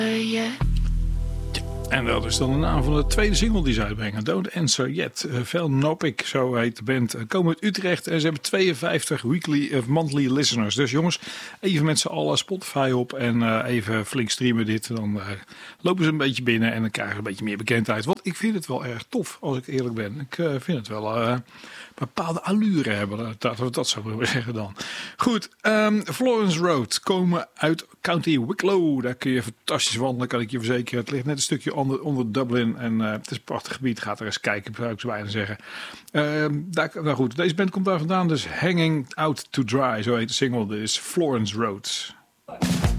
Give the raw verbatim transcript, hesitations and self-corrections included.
Uh, yeah. En dat is dan de naam van de tweede single die ze uitbrengen. Don't Answer Yet. Uh, Vel Nopik, zo heet de band, uh, komen uit Utrecht. En ze hebben tweeënvijftig weekly of monthly listeners. Dus jongens, even met z'n allen Spotify op. En uh, even flink streamen dit. Dan uh, lopen ze een beetje binnen. En dan krijgen ze een beetje meer bekendheid. Want ik vind het wel erg tof, als ik eerlijk ben. Ik uh, vind het wel uh, bepaalde allure hebben. Dat we dat zo willen zeggen dan. Goed, um, Florence Road komen uit County Wicklow. Daar kun je fantastisch wandelen, kan ik je verzekeren. Het ligt net een stukje onder, onder Dublin. En uh, het is een prachtig gebied. Ga er eens kijken, zou ik zo bijna zeggen. Uh, daar, nou goed, deze band komt daar vandaan. Dus Hanging Out to Dry, zo heet de single. Dit is Florence Road.